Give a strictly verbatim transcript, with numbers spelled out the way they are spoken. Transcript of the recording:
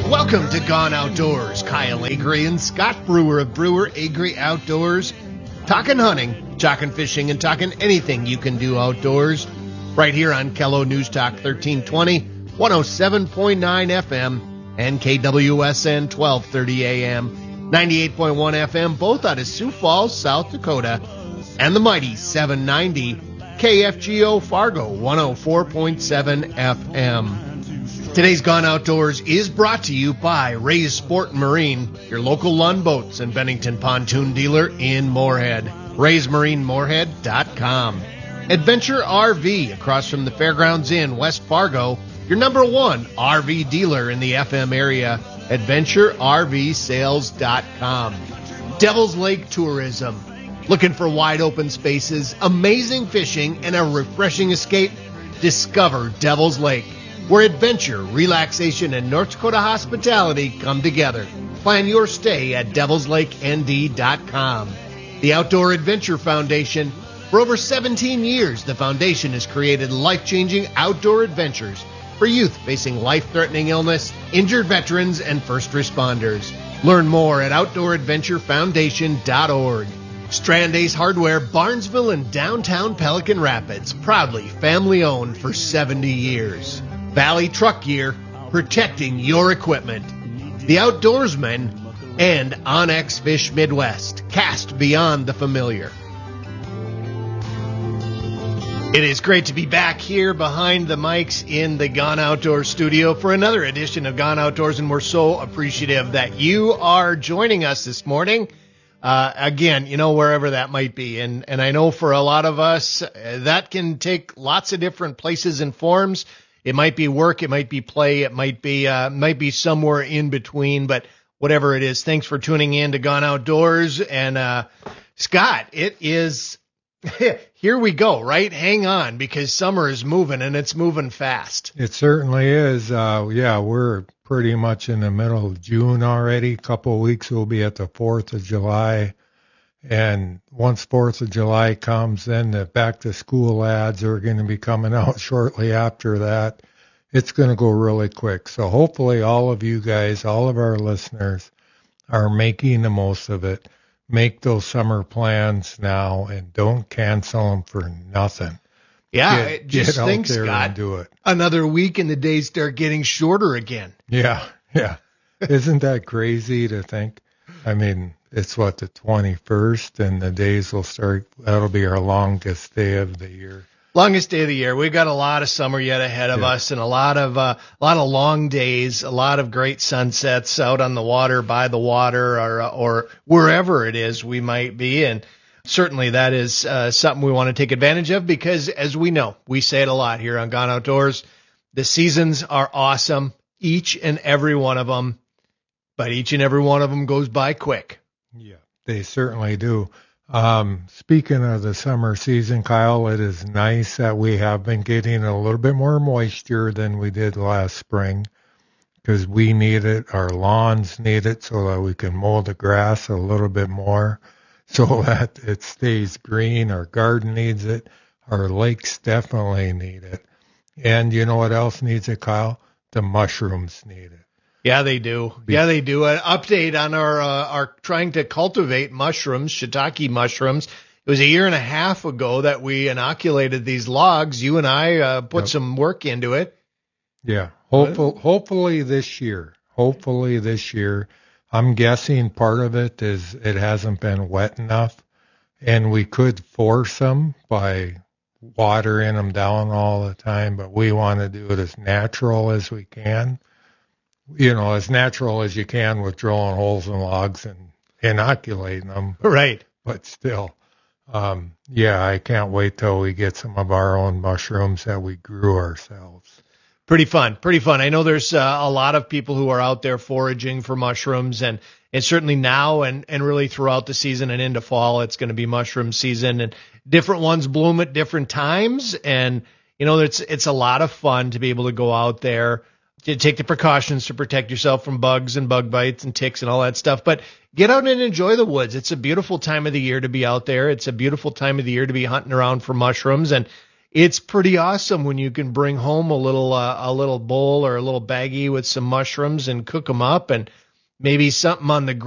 Welcome to Gone Outdoors. Kyle Agri and Scott Brewer of Brewer Agri Outdoors. Talking hunting, talking fishing, and talking anything you can do outdoors. Right here on Kello News Talk thirteen twenty, one oh seven point nine F M, and K W S N twelve thirty A M, ninety-eight point one F M, both out of Sioux Falls, South Dakota, and the mighty seven ninety K F G O Fargo, one oh four point seven F M. Today's Gone Outdoors is brought to you by Ray's Sport and Marine, your local Lund Boats and Bennington pontoon dealer in Moorhead. rays marine moorhead dot com. Adventure R V across from the Fairgrounds Inn, West Fargo, your number one R V dealer in the F M area. adventure R V sales dot com. Devil's Lake Tourism. Looking for wide open spaces, amazing fishing, and a refreshing escape? Discover Devil's Lake, where adventure, relaxation, and North Dakota hospitality come together. Plan your stay at devils lake N D dot com. The Outdoor Adventure Foundation. For over seventeen years, the foundation has created life-changing outdoor adventures for youth facing life-threatening illness, injured veterans, and first responders. Learn more at outdoor adventure foundation dot org. Strand Ace Hardware, Barnesville and downtown Pelican Rapids, proudly family-owned for seventy years. Valley Truck Gear, protecting your equipment. The Outdoorsman, and Onyx Fish Midwest, cast beyond the familiar. It is great to be back here behind the mics in the Gone Outdoors studio for another edition of Gone Outdoors, and we're so appreciative that you are joining us this morning. Uh, again, you know, wherever that might be. And, and I know for a lot of us, uh, that can take lots of different places and forms. It might be work, it might be play, it might be uh, might be somewhere in between, but whatever it is, thanks for tuning in to Gone Outdoors. And uh, Scott, it is, here we go, right? Hang on, because summer is moving, and it's moving fast. It certainly is. Uh, yeah, we're pretty much in the middle of June already. A couple of weeks we'll be at the fourth of July. And once fourth of July comes, then the back-to-school ads are going to be coming out shortly after that. It's going to go really quick. So hopefully all of you guys, all of our listeners, are making the most of it. Make those summer plans now and don't cancel them for nothing. Yeah, get, just get think, out there Scott, and do it. Another week and the days start getting shorter again. Yeah, yeah. Isn't that crazy to think? I mean, it's what, the twenty-first, and the days will start, that'll be our longest day of the year. Longest day of the year. We've got a lot of summer yet ahead of yeah. us, and a lot of uh, a lot of long days, a lot of great sunsets out on the water, by the water, or or wherever it is we might be. And certainly that is uh, something we want to take advantage of, because as we know, we say it a lot here on Gone Outdoors, the seasons are awesome, each and every one of them, but each and every one of them goes by quick. Yeah, they certainly do. Um, speaking of the summer season, Kyle, it is nice that we have been getting a little bit more moisture than we did last spring, because we need it, our lawns need it, so that we can mow the grass a little bit more so that it stays green. Our garden needs it. Our lakes definitely need it. And you know what else needs it, Kyle? The mushrooms need it. Yeah, they do. Yeah, they do. An update on our uh, our trying to cultivate mushrooms, shiitake mushrooms. It was a year and a half ago that we inoculated these logs. You and I uh, put yep. some work into it. Yeah, hopefully, hopefully this year. Hopefully this year. I'm guessing part of it is it hasn't been wet enough, and we could force them by watering them down all the time, but we want to do it as natural as we can. You know, as natural as you can with drilling holes in logs and inoculating them. Right. But still, um, yeah, I can't wait till we get some of our own mushrooms that we grew ourselves. Pretty fun, pretty fun. I know there's uh, a lot of people who are out there foraging for mushrooms, and, and certainly now and, and really throughout the season and into fall, it's going to be mushroom season, and different ones bloom at different times. And, you know, it's, it's a lot of fun to be able to go out there, to take the precautions to protect yourself from bugs and bug bites and ticks and all that stuff. But get out and enjoy the woods. It's a beautiful time of the year to be out there. It's a beautiful time of the year to be hunting around for mushrooms. And it's pretty awesome when you can bring home a little uh, a little bowl or a little baggie with some mushrooms and cook them up, and maybe something on the